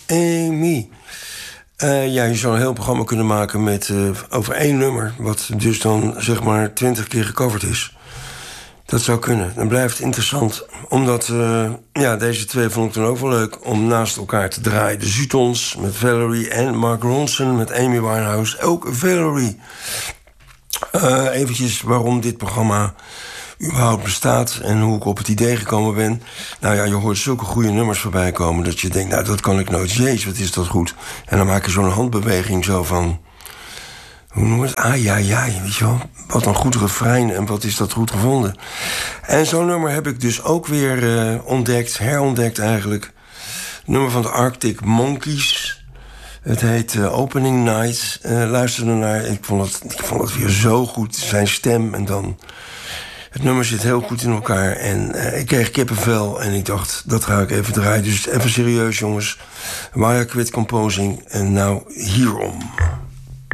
Amy. Ja, je zou een heel programma kunnen maken met over één nummer, wat dus dan zeg maar 20 keer gecoverd is. Dat zou kunnen. Dan blijft het interessant. Omdat, deze twee vond ik dan ook wel leuk om naast elkaar te draaien. De Zutons met Valerie en Mark Ronson met Amy Winehouse. Ook Valerie. Eventjes waarom dit programma überhaupt bestaat en hoe ik op het idee gekomen ben. Nou ja, je hoort zulke goede nummers voorbij komen dat je denkt, nou, dat kan ik nooit. Jezus, wat is dat goed. En dan maak je zo'n handbeweging zo van, hoe noem je het? Ja, weet je wel. Wat een goed refrein en wat is dat goed gevonden. En zo'n nummer heb ik dus ook weer herontdekt eigenlijk. Het nummer van de Arctic Monkeys. Het heet Opening Night. Luister ernaar. Ik vond het weer zo goed. Zijn stem en dan... Het nummer zit heel goed in elkaar. En ik kreeg kippenvel en ik dacht, dat ga ik even draaien. Dus even serieus, jongens. Why I Quit Composing. En nou hierom.